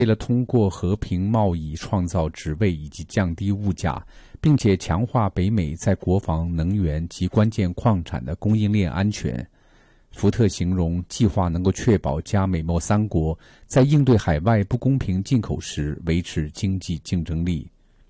为了通过和平贸易创造职位以及降低物价，并且强化北美在国防、能源及关键矿产的供应链安全。福特形容计划能够确保加美墨三国在应对海外不公平进口时维持经济竞争力。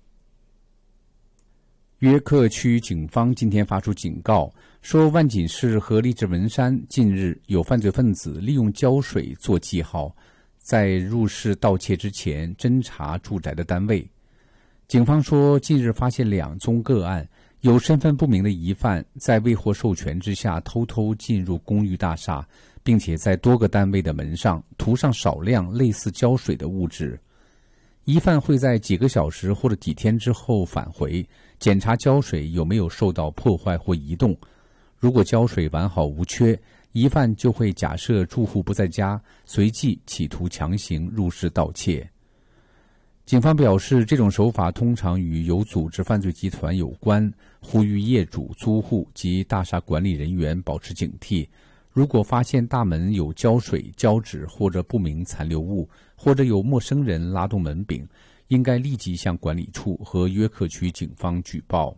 约克区警方今天发出警告，说万锦市和荔枝文山近日有犯罪分子利用胶水做记号，在入室盗窃之前侦查住宅的单位。警方说，近日发现2宗个案，有身份不明的疑犯在未获授权之下偷偷进入公寓大厦，并且在多个单位的门上涂上少量类似胶水的物质。疑犯会在几个小时或者几天之后返回，检查胶水有没有受到破坏或移动。如果胶水完好无缺，疑犯就会假设住户不在家，随即企图强行入室盗窃。警方表示，这种手法通常与有组织犯罪集团有关，呼吁业主、租户及大厦管理人员保持警惕。如果发现大门有胶水、胶纸或者不明残留物，或者有陌生人拉动门柄，应该立即向管理处和约克区警方举报。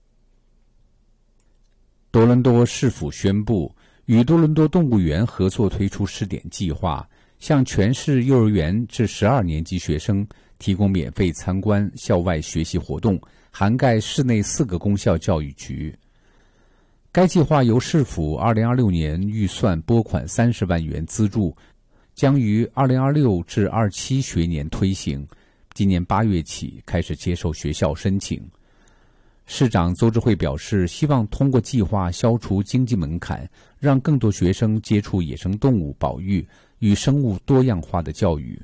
多伦多市府宣布与多伦多动物园合作推出试点计划，向全市幼儿园至12年级学生提供免费参观校外学习活动，涵盖市内4个公校教育局。该计划由市府2026年预算拨款30万元资助，将于2026至27学年推行，今年8月起开始接受学校申请。市长邹智慧表示，希望通过计划消除经济门槛，让更多学生接触野生动物保育与生物多样化的教育。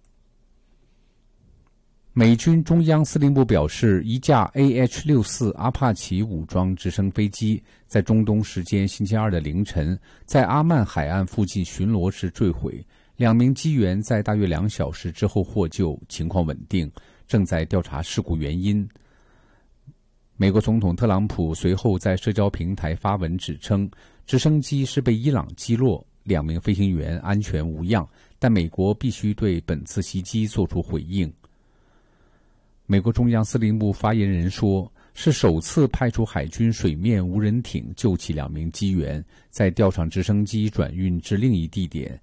美军中央司令部表示，一架 AH-64 阿帕奇武装直升飞机在中东时间星期二的凌晨，在阿曼海岸附近巡逻时坠毁，2名机员在大约2小时之后获救，情况稳定，正在调查事故原因。美国总统特朗普随后在社交平台发文指称，直升机是被伊朗击落，2名飞行员安全无恙，但美国必须对本次袭击作出回应。美国中央司令部发言人说，是首次派出海军水面无人艇救起2名机员，再调上直升机转运至另一地点。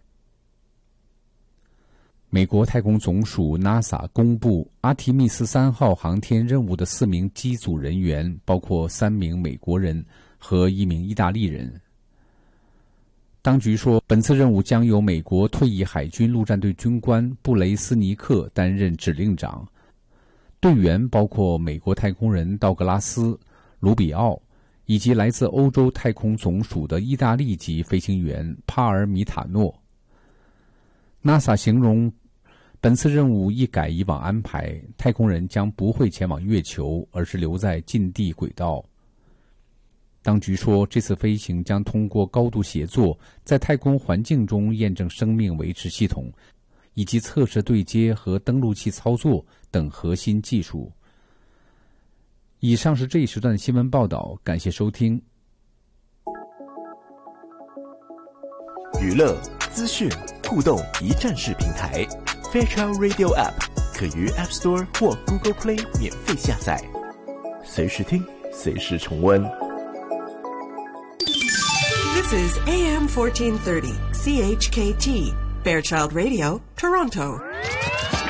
美国太空总署 NASA 公布阿提密斯3号航天任务的4名机组人员，包括3名美国人和1名意大利人。当局说，本次任务将由美国退役海军陆战队军官布雷斯尼克担任指令长，队员包括美国太空人道格拉斯·卢比奥，以及来自欧洲太空总署的意大利籍飞行员帕尔米塔诺。NASA 形容本次任务一改以往安排，太空人将不会前往月球，而是留在近地轨道。当局说，这次飞行将通过高度协作，在太空环境中验证生命维持系统，以及测试对接和登陆器操作等核心技术。以上是这一时段的新闻报道，感谢收听。 娱乐、资讯、互动一站式平台 Fairchild Radio App 可于 App Store 或 Google Play 免费下载，随时听，随时重温。 This is AM 1430 CHKT Fairchild Radio, Toronto.